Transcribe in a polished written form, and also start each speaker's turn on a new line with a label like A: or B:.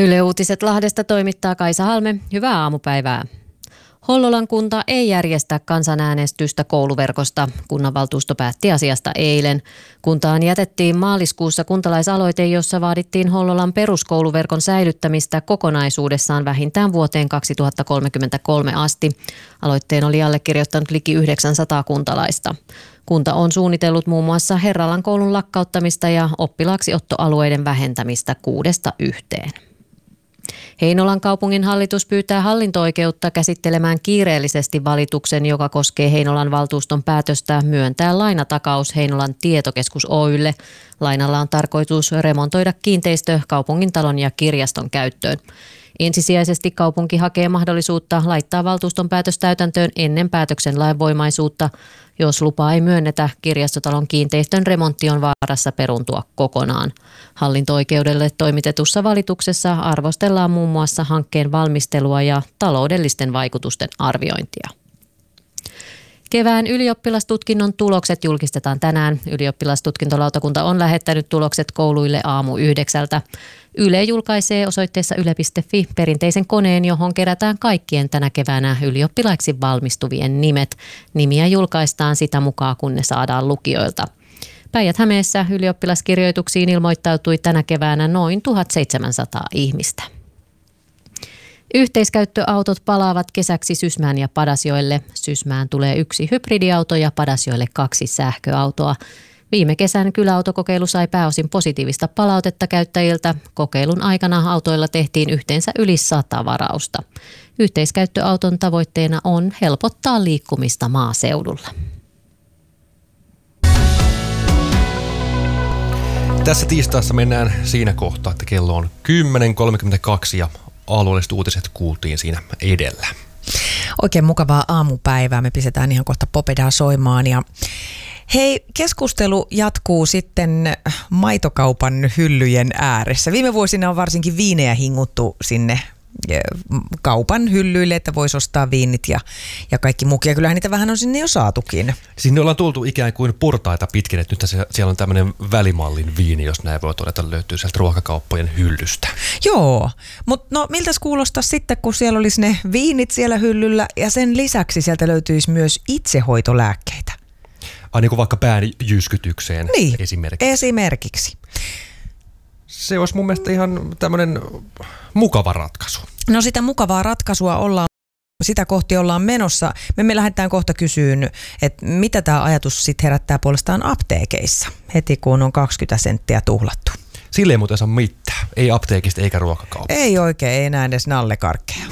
A: Yle Uutiset Lahdesta toimittaa Kaisa Halme. Hyvää aamupäivää. Hollolan kunta ei järjestä kansanäänestystä kouluverkosta. Kunnanvaltuusto päätti asiasta eilen. Kuntaan jätettiin maaliskuussa kuntalaisaloite, jossa vaadittiin Hollolan peruskouluverkon säilyttämistä kokonaisuudessaan vähintään vuoteen 2033 asti. Aloitteen oli allekirjoittanut liki 900 kuntalaista. Kunta on suunnitellut muun muassa Herralan koulun lakkauttamista ja oppilaaksiottoalueiden vähentämistä 6–1. Heinolan kaupungin hallitus pyytää hallinto-oikeutta käsittelemään kiireellisesti valituksen, joka koskee Heinolan valtuuston päätöstä myöntää lainatakaus Heinolan tietokeskus Oy:lle. Lainalla on tarkoitus remontoida kiinteistö kaupungintalon ja kirjaston käyttöön. Ensisijaisesti kaupunki hakee mahdollisuutta laittaa valtuuston päätös täytäntöön ennen päätöksen lainvoimaisuutta. Jos lupaa ei myönnetä, kirjastotalon kiinteistön remontti on vaarassa peruuntua kokonaan. Hallinto-oikeudelle toimitetussa valituksessa arvostellaan muun muassa hankkeen valmistelua ja taloudellisten vaikutusten arviointia. Kevään ylioppilastutkinnon tulokset julkistetaan tänään. Ylioppilastutkintolautakunta on lähettänyt tulokset kouluille aamu 9:00. Yle julkaisee osoitteessa yle.fi perinteisen koneen, johon kerätään kaikkien tänä keväänä ylioppilaiksi valmistuvien nimet. Nimiä julkaistaan sitä mukaan, kun ne saadaan lukijoilta. Päijät-Hämeessä ylioppilaskirjoituksiin ilmoittautui tänä keväänä noin 1700 ihmistä. Yhteiskäyttöautot palaavat kesäksi Sysmään ja Padasjoelle. Sysmään tulee 1 hybridiauto ja Padasjoelle 2 sähköautoa. Viime kesän kyläautokokeilu sai pääosin positiivista palautetta käyttäjiltä. Kokeilun aikana autoilla tehtiin yhteensä yli 100 varausta. Yhteiskäyttöauton tavoitteena on helpottaa liikkumista maaseudulla.
B: Tässä tiistaissa mennään siinä kohtaa, että kello on 10.32 ja alueelliset uutiset kuultiin siinä edellä.
C: Oikein mukavaa aamupäivää. Me pistetään ihan kohta Popedaa soimaan. Ja hei, keskustelu jatkuu sitten maitokaupan hyllyjen ääressä. Viime vuosina on varsinkin viinejä hinguttu sinne kaupan hyllyille, että voisi ostaa viinit ja kaikki muut. Ja kyllähän niitä vähän on sinne jo saatukin.
B: Sinne ollaan tultu ikään kuin portaita pitkin, että nyt siellä on tämmöinen välimallin viini, jos näin voi todeta, löytyy sieltä ruokakauppojen hyllystä.
C: Joo, mutta no miltäs kuulostaa sitten, kun siellä olisi ne viinit siellä hyllyllä ja sen lisäksi sieltä löytyisi myös itsehoitolääkkeitä.
B: Niin kuin vaikka pään jyskytykseen
C: niin,
B: esimerkiksi. Se olisi mun mielestä ihan tämmöinen mukava ratkaisu.
C: No sitä mukavaa ratkaisua sitä kohti ollaan menossa. Me lähdetään kohta kysyyn, että mitä tämä ajatus sitten herättää puolestaan apteekeissa heti kun on 20 senttiä tuhlattu.
B: Sille ei muuten saa mitään. Ei apteekista eikä ruokakaupasta.
C: Ei oikein, ei enää edes nallekarkkeja.